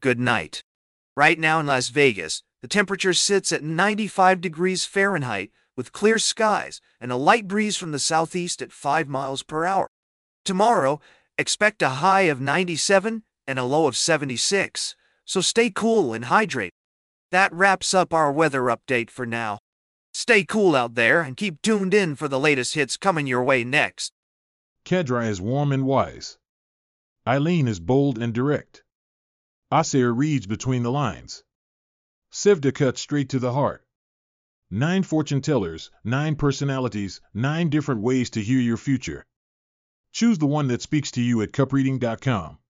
good night. Right now in Las Vegas, the temperature sits at 95 degrees Fahrenheit with clear skies and a light breeze from the southeast at 5 miles per hour. Tomorrow, expect a high of 97 and a low of 76, so stay cool and hydrate. That wraps up our weather update for now. Stay cool out there and keep tuned in for the latest hits coming your way next. Kedra is warm and wise. Eileen is bold and direct. Asir reads between the lines. Sivda cuts straight to the heart. 9 fortune tellers, 9 personalities, 9 different ways to hear your future. Choose the one that speaks to you at cupreading.com.